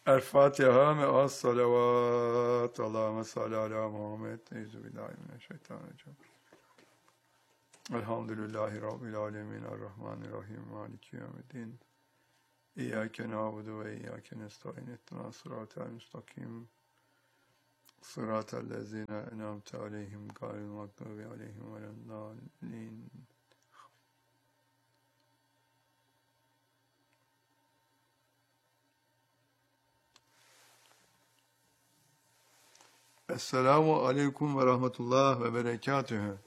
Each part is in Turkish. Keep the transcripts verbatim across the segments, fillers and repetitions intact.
El Fatiha me'as salavat. Allahümme salli ala Muhammed. Euzubillahimineşşeytanirracim. Elhamdülillahi Rabbil alemin. Errahmanirrahim. Maliki yevmiddin. İyyâke na'budu ve iyyâke nestaîn. İhdinas sıratal müstakim. Sıratal lezîne en'amte aleyhim gâyril mağdûbi aleyhim veleddâllîn. Esselamu aleyküm ve rahmetullah ve berekatühü.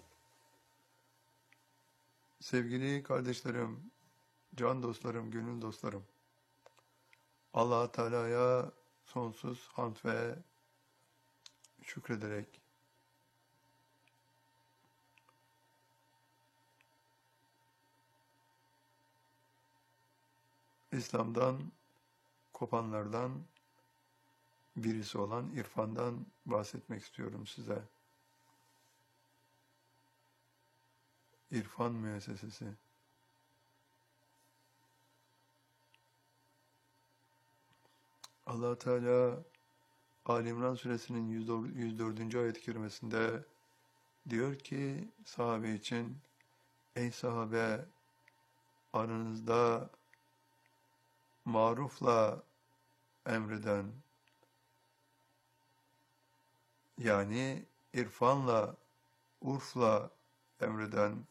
Sevgili kardeşlerim, can dostlarım, gönül dostlarım. Allah Teala'ya sonsuz hamd ve şükrederek İslam'dan kopanlardan birisi olan irfandan bahsetmek istiyorum size. İrfan müessesesi. Allah Teala Ali İmran suresinin yüz dördüncü ayet-i kerimesinde diyor ki sahabe için, ey sahabe, aranızda marufla emreden, yani irfanla, urfla emreden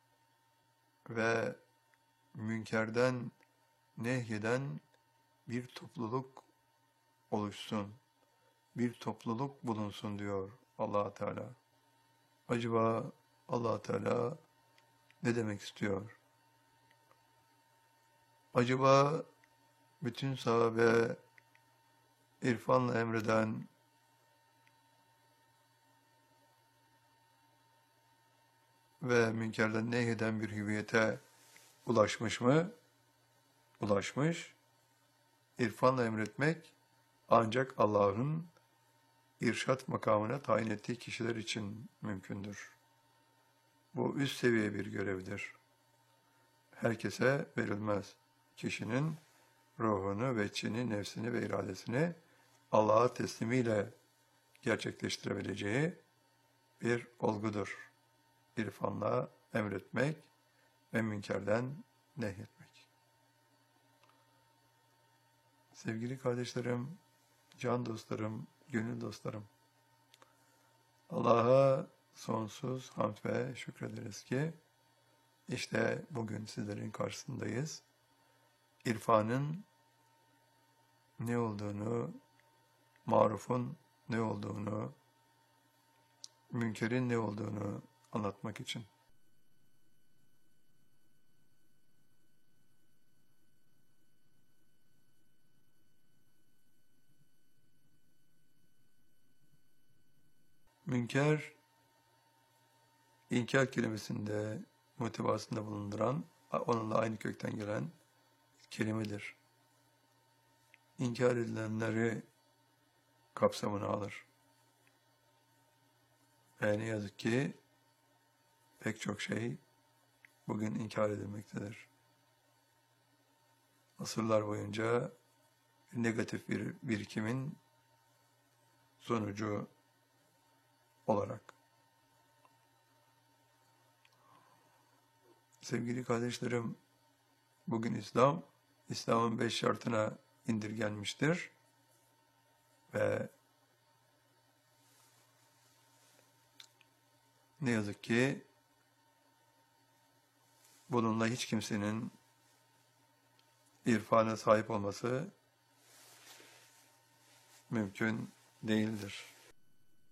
ve münkerden nehyeden bir topluluk oluşsun, bir topluluk bulunsun diyor Allah Teala. Acaba Allah Teala ne demek istiyor? Acaba bütün sahabe irfanla emreden ve münkerden nehyeden bir hüviyete ulaşmış mı? Ulaşmış. İrfanla emretmek ancak Allah'ın irşat makamına tayin ettiği kişiler için mümkündür. Bu üst seviye bir görevdir. Herkese verilmez. Kişinin ruhunu, veçhini, nefsini ve iradesini Allah'a teslimiyle gerçekleştirebileceği bir olgudur. İrfanla emretmek ve münkerden nehyetmek. Sevgili kardeşlerim, can dostlarım, gönül dostlarım, Allah'a sonsuz hamd ve şükrederiz ki işte bugün sizlerin karşısındayız. İrfanın ne olduğunu, marufun ne olduğunu, münkerin ne olduğunu anlatmak için. Münker, inkar kelimesinde muhtevasında bulunduran, onunla aynı kökten gelen kelimedir. İnkar edilenleri kapsamına alır. Ve ne yazık ki pek çok şey bugün inkar edilmektedir. Asırlar boyunca negatif bir birikimin sonucu olarak. Sevgili kardeşlerim, bugün İslam, İslam'ın beş şartına indirgenmiştir ve ne yazık ki bununla hiç kimsenin irfana sahip olması mümkün değildir.